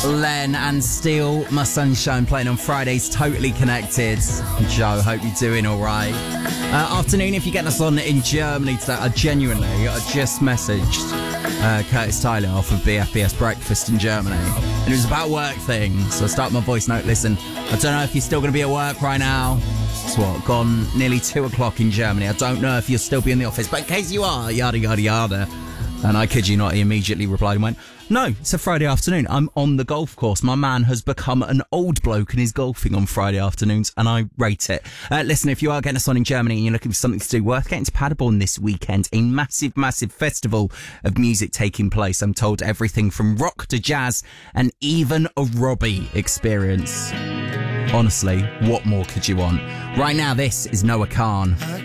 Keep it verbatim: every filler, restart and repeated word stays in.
Len and Steal, My Sunshine, playing on Fridays, Totally Connected. Joe, hope you're doing all right. Uh, afternoon, if you're getting us on in Germany today, I genuinely, I just messaged uh, Curtis Tyler off of B F B S Breakfast in Germany, and it was about work things. So I start my voice note, listen, I don't know if you're still going to be at work right now. It's what, gone nearly two o'clock in Germany. I don't know if you'll still be in the office, but in case you are, yada, yada, yada. And I kid you not, he immediately replied and went, no, it's a Friday afternoon. I'm on the golf course. My man has become an old bloke and is golfing on Friday afternoons, and I rate it. Uh, listen, if you are getting us on in Germany and you're looking for something to do, worth getting to Paderborn this weekend. A massive, massive festival of music taking place. I'm told everything from rock to jazz and even a Robbie experience. Honestly, what more could you want? Right now, this is Noah Khan.